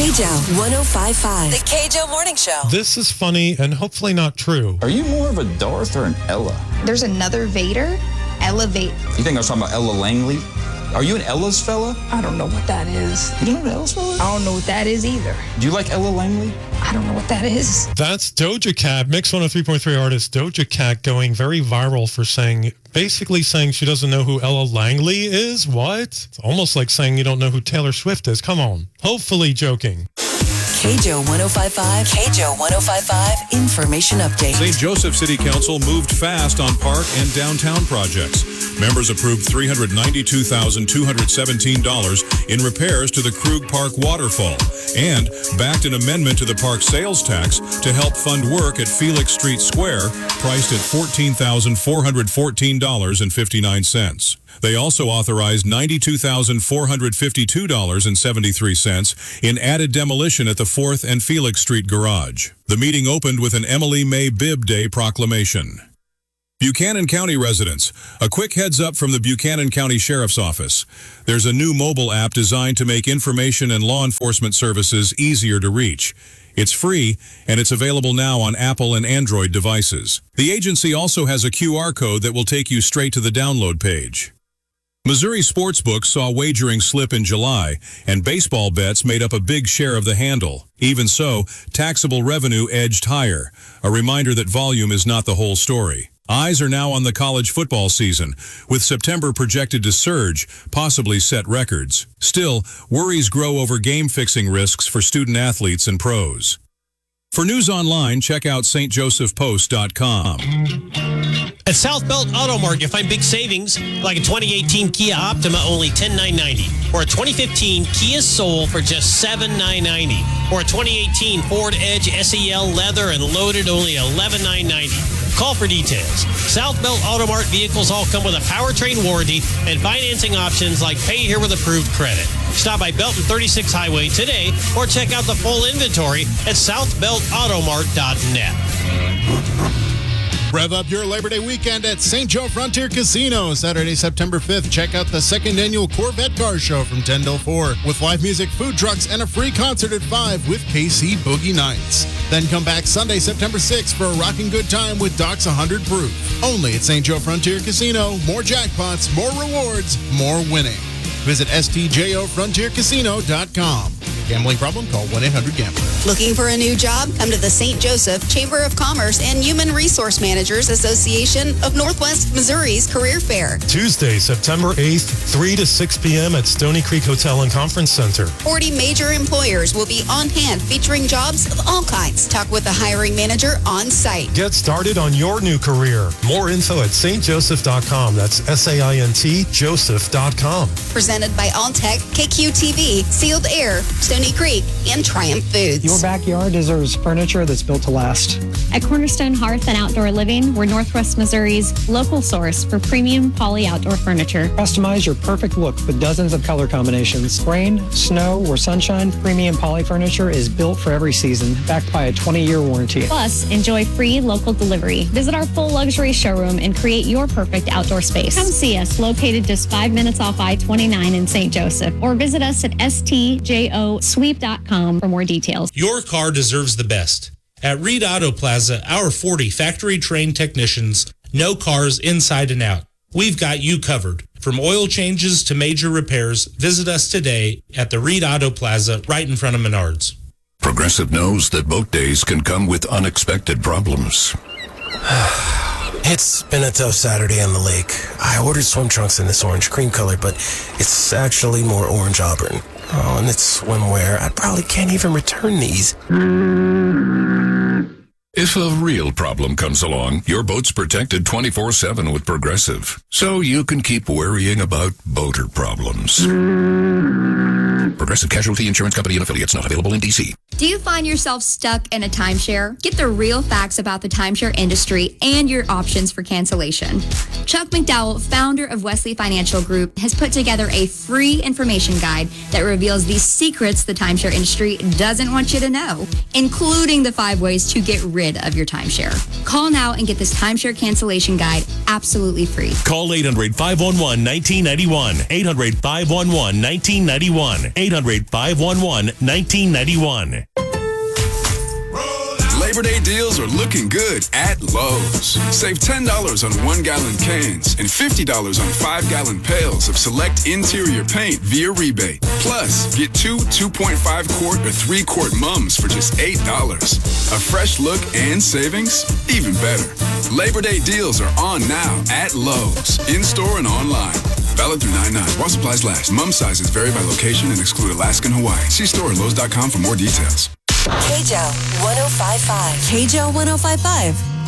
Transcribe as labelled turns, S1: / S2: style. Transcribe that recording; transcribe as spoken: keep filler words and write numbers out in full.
S1: K J O one oh five point five. The K J O Morning Show.
S2: This is funny and hopefully not true.
S3: Are you more of a Darth or an Ella?
S4: There's another Vader. Elevate.
S3: You think I was talking about Ella Langley? Are you an Ella's fella?
S4: I don't know what that is.
S3: You don't know what Ella's fella is?
S4: I don't know what that is either.
S3: Do you like Ella Langley?
S4: I don't know what that is.
S2: That's Doja Cat, Mix one oh three point three artist Doja Cat, going very viral for saying, basically saying she doesn't know who Ella Langley is. What? It's almost like saying you don't know who Taylor Swift is. Come on. Hopefully joking.
S1: K J O one oh five point five. K J O one oh five point five Information Update.
S5: Saint Joseph City Council moved fast on park and downtown projects. Members approved three hundred ninety-two thousand two hundred seventeen dollars in repairs to the Krug Park waterfall and backed an amendment to the park sales tax to help fund work at Felix Street Square, priced at fourteen thousand four hundred fourteen dollars and fifty-nine cents. They also authorized ninety-two thousand four hundred fifty-two dollars and seventy-three cents in added demolition at the fourth and Felix Street garage. The meeting opened with an Emily May Bibb Day proclamation. Buchanan County residents, a quick heads up from the Buchanan County Sheriff's Office. There's a new mobile app designed to make information and law enforcement services easier to reach. It's free, and it's available now on Apple and Android devices. The agency also has a Q R code that will take you straight to the download page. Missouri sportsbooks saw wagering slip in July, and baseball bets made up a big share of the handle. Even so, taxable revenue edged higher, a reminder that volume is not the whole story. Eyes are now on the college football season, with September projected to surge, possibly set records. Still, worries grow over game-fixing risks for student-athletes and pros. For news online, check out S T Joseph Post dot com.
S6: At South Belt Auto Mart, you'll find big savings, like a twenty eighteen Kia Optima, only ten thousand nine hundred ninety dollars, or a twenty fifteen Kia Soul for just seven thousand nine hundred ninety dollars, or a twenty eighteen Ford Edge S E L Leather and Loaded, only eleven thousand nine hundred ninety dollars. Call for details. South Belt Auto Mart vehicles all come with a powertrain warranty and financing options like pay here with approved credit. Stop by Belton thirty-six Highway today or check out the full inventory at south belt auto mart dot net.
S7: Rev up your Labor Day weekend at Saint Joe Frontier Casino. Saturday, September fifth, check out the second annual Corvette Car Show from ten till four with live music, food trucks, and a free concert at five with K C Boogie Nights. Then come back Sunday, September sixth for a rocking good time with Doc's one hundred Proof. Only at Saint Joe Frontier Casino. More jackpots, more rewards, more winning. Visit S T J O frontier casino dot com. Gambling problem? Call one eight hundred gambler.
S8: Looking for a new job? Come to the Saint Joseph Chamber of Commerce and Human Resource Managers Association of Northwest Missouri's Career Fair.
S2: Tuesday, September eighth, three to six p.m. at Stony Creek Hotel and Conference Center.
S8: forty major employers will be on hand featuring jobs of all kinds. Talk with the hiring manager on site.
S2: Get started on your new career. More info at S T Joseph dot com. That's S A I N T Joseph dot com.
S8: Presented by Alltech, K Q T V, Sealed Air, Stony Creek, and Triumph Foods.
S9: Your backyard deserves furniture that's built to last.
S10: At Cornerstone Hearth and Outdoor Living, we're Northwest Missouri's local source for premium poly outdoor furniture.
S9: Customize your perfect look with dozens of color combinations. Rain, snow, or sunshine, premium poly furniture is built for every season, backed by a twenty-year warranty.
S10: Plus, enjoy free local delivery. Visit our full luxury showroom and create your perfect outdoor space. Come see us, located just five minutes off I twenty-nine in Saint Joseph, or visit us at S T J O sweep dot com for more details.
S11: Your car deserves the best. At Reed Auto Plaza, our forty factory-trained technicians know cars inside and out. We've got you covered. From oil changes to major repairs, visit us today at the Reed Auto Plaza right in front of Menards.
S12: Progressive knows that boat days can come with unexpected problems.
S13: It's been a tough Saturday on the lake. I ordered swim trunks in this orange cream color, but it's actually more orange auburn. Oh, and it's swimwear. I probably can't even return these.
S12: If a real problem comes along, your boat's protected twenty-four seven with Progressive, so you can keep worrying about boater problems. Progressive Casualty Insurance Company and affiliates, not available in D C
S14: Do you find yourself stuck in a timeshare? Get the real facts about the timeshare industry and your options for cancellation. Chuck McDowell, founder of Wesley Financial Group, has put together a free information guide that reveals the secrets the timeshare industry doesn't want you to know, including the five ways to get rid of your timeshare. Call now and get this timeshare cancellation guide absolutely free.
S15: Call eight hundred, five one one, one nine nine one. eight hundred, five one one, one nine nine one. eight hundred, five one one, one nine nine one.
S16: Labor Day deals are looking good at Lowe's. Save ten dollars on one-gallon cans and fifty dollars on five-gallon pails of select interior paint via rebate. Plus, get two two point five quart or three quart mums for just eight dollars. A fresh look and savings? Even better. Labor Day deals are on now at Lowe's, in-store and online. Valid through nine nine. While supplies last. Mum sizes vary by location and exclude Alaska and Hawaii. See store at Lowe's dot com for more details.
S1: K J O one oh five point five. K J O one oh five point five.